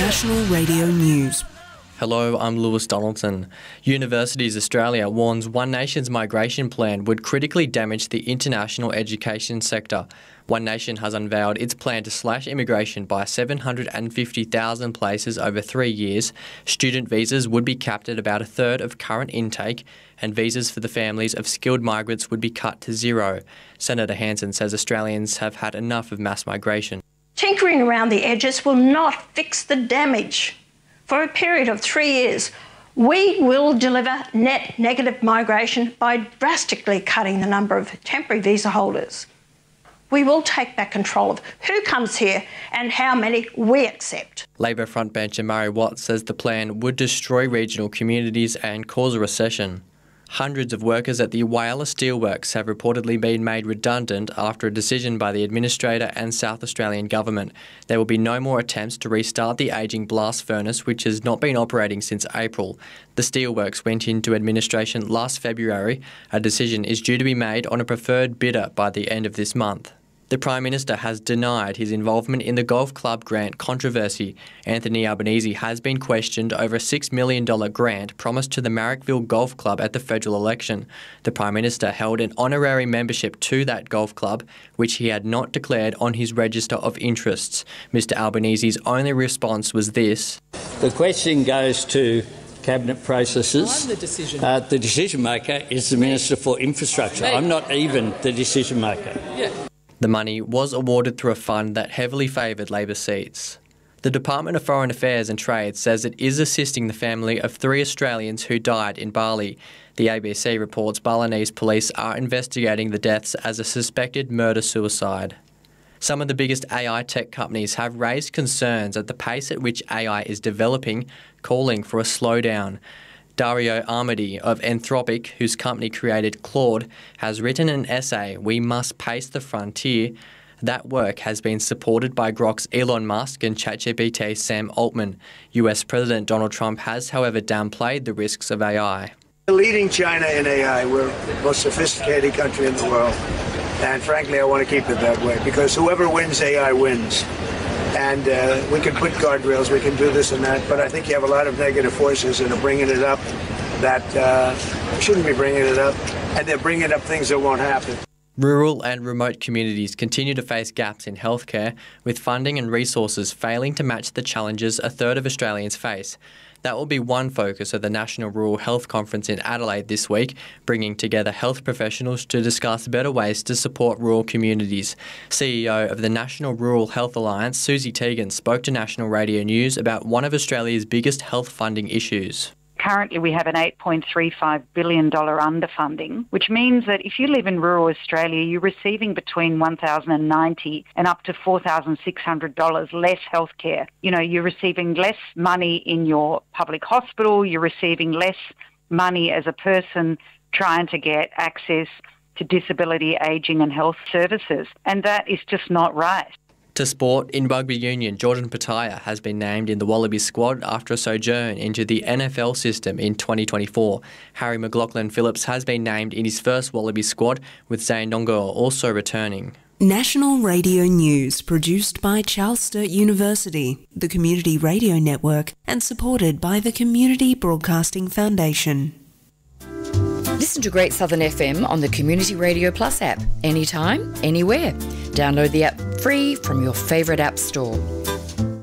National Radio News. Hello, I'm Lewis Donaldson. Universities Australia warns One Nation's migration plan would critically damage the international education sector. One Nation has unveiled its plan to slash immigration by 750,000 places over 3 years. Student visas would be capped at about a third of current intake, and visas for the families of skilled migrants would be cut to zero. Senator Hanson says Australians have had enough of mass migration. Tinkering around the edges will not fix the damage. For a period of 3 years, we will deliver net negative migration by drastically cutting the number of temporary visa holders. We will take back control of who comes here and how many we accept. Labor frontbencher Murray Watts says the plan would destroy regional communities and cause a recession. Hundreds of workers at the Whyalla Steelworks have reportedly been made redundant after a decision by the Administrator and South Australian Government. There will be no more attempts to restart the ageing blast furnace, which has not been operating since April. The Steelworks went into administration last February. A decision is due to be made on a preferred bidder by the end of this month. The Prime Minister has denied his involvement in the golf club grant controversy. Anthony Albanese has been questioned over a $6 million grant promised to the Marrickville Golf Club at the federal election. The Prime Minister held an honorary membership to that golf club, which he had not declared on his register of interests. Mr Albanese's only response was this. The question goes to cabinet processes. I'm the decision. The decision maker is the Minister for Infrastructure. I'm not even the decision maker. Yeah. The money was awarded through a fund that heavily favoured Labor seats. The Department of Foreign Affairs and Trade says it is assisting the family of 3 Australians who died in Bali. The ABC reports Balinese police are investigating the deaths as a suspected murder-suicide. Some of the biggest AI tech companies have raised concerns at the pace at which AI is developing, calling for a slowdown. Dario Amodei of Anthropic, whose company created Claude, has written an essay, "We Must Pace the Frontier." That work has been supported by Grok's Elon Musk and ChatGPT's Sam Altman. US President Donald Trump has, however, downplayed the risks of AI. Leading China in AI, we're the most sophisticated country in the world. And frankly, I want to keep it that way because whoever wins AI wins. And we can put guardrails, we can do this and that, but I think you have a lot of negative forces that are bringing it up that shouldn't be bringing it up, and they're bringing up things that won't happen. Rural and remote communities continue to face gaps in healthcare, with funding and resources failing to match the challenges a third of Australians face. That will be one focus of the National Rural Health Conference in Adelaide this week, bringing together health professionals to discuss better ways to support rural communities. CEO of the National Rural Health Alliance, Susie Teagan, spoke to National Radio News about one of Australia's biggest health funding issues. Currently, we have an $8.35 billion underfunding, which means that if you live in rural Australia, you're receiving between $1,090 and up to $4,600 less healthcare. You know, you're receiving less money in your public hospital, you're receiving less money as a person trying to get access to disability, ageing and health services. And that is just not right. To sport, in rugby union, Jordan Petaia has been named in the Wallabies squad after a sojourn into the NFL system in 2024. Harry McLaughlin-Phillips has been named in his first Wallabies squad, with Zane Nongo also returning. National Radio News, produced by Charles Sturt University, the Community Radio Network, and supported by the Community Broadcasting Foundation. Listen to Great Southern FM on the Community Radio Plus app, anytime, anywhere. Download the app free from your favourite app store.